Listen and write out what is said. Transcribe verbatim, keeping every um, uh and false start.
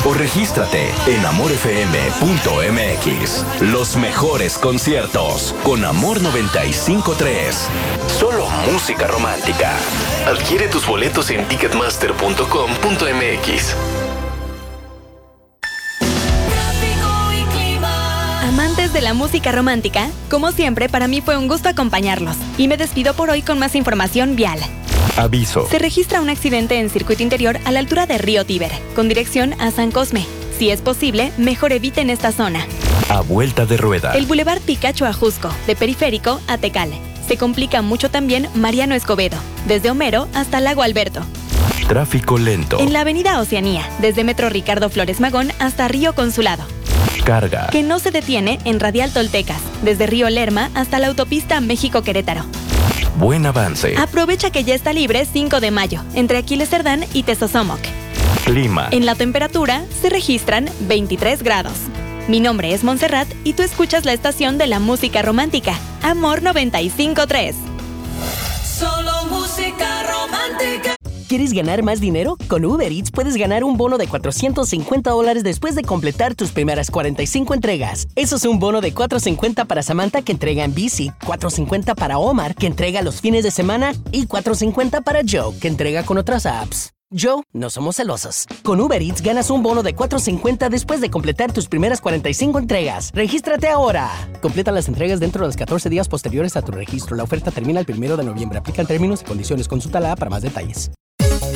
o regístrate en amor f m punto m x. Los mejores conciertos con Amor noventa y cinco punto tres. Solo música romántica. Adquiere tus boletos en ticketmaster punto com punto m x. Amantes de la música romántica, como siempre, para mí fue un gusto acompañarlos. Y me despido por hoy con más información vial. Aviso. Se registra un accidente en circuito interior a la altura de Río Tíber, con dirección a San Cosme. Si es posible, mejor eviten esta zona. A vuelta de rueda. El Boulevard Picacho a Jusco, de Periférico a Tecal. Se complica mucho también Mariano Escobedo, desde Homero hasta Lago Alberto. Tráfico lento. En la avenida Oceanía, desde Metro Ricardo Flores Magón hasta Río Consulado. Carga. Que no se detiene en Radial Toltecas, desde Río Lerma hasta la autopista México-Querétaro. Buen avance. Aprovecha que ya está libre cinco de mayo, entre Aquiles Cerdán y Tezosomoc. Clima. En la temperatura se registran veintitrés grados. Mi nombre es Montserrat y tú escuchas la estación de la música romántica, Amor noventa y cinco punto tres. Solo música romántica. ¿Quieres ganar más dinero? Con Uber Eats puedes ganar un bono de cuatrocientos cincuenta dólares después de completar tus primeras cuarenta y cinco entregas. Eso es un bono de cuatrocientos cincuenta para Samantha, que entrega en bici, cuatrocientos cincuenta para Omar, que entrega los fines de semana, y cuatrocientos cincuenta para Joe, que entrega con otras apps. Joe, no somos celosos. Con Uber Eats ganas un bono de cuatrocientos cincuenta después de completar tus primeras cuarenta y cinco entregas. ¡Regístrate ahora! Completa las entregas dentro de los catorce días posteriores a tu registro. La oferta termina el primero de noviembre. Aplican términos y condiciones. Consulta la app para más detalles.